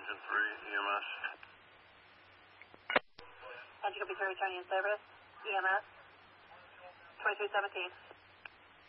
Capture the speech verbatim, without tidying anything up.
Engine three, E M S. Engine Copy three, returning in service, E M S, twenty-three seventeen.